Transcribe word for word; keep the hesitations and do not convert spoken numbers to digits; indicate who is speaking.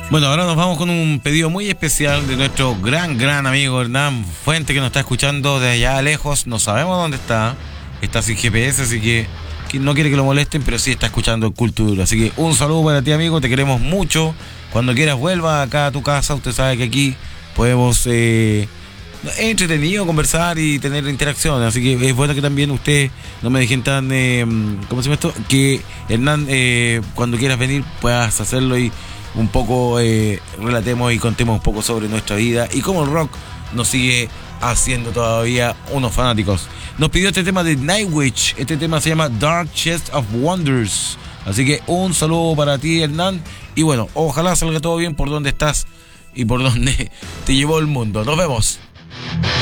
Speaker 1: Bueno, ahora nos vamos con un pedido muy especial de nuestro gran, gran amigo Hernán Fuente, que nos está escuchando de allá lejos. No sabemos dónde está. Está sin G P S, así que, que no quiere que lo molesten, pero sí está escuchando Cultura. Así que un saludo para ti, amigo. Te queremos mucho. Cuando quieras vuelva acá a tu casa. Usted sabe que aquí podemos eh, entretenido conversar y tener interacción. Así que es bueno que también usted no me dejen tan eh, ¿cómo se llama esto? Que Hernán, eh, cuando quieras venir puedas hacerlo y un poco eh, relatemos y contemos un poco sobre nuestra vida y cómo el rock nos sigue haciendo todavía unos fanáticos. Nos pidió este tema de Nightwish. Este tema se llama Dark Chest of Wonders. Así que un saludo para ti, Hernán. Y bueno, ojalá salga todo bien por donde estás y por donde te llevó el mundo. Nos vemos.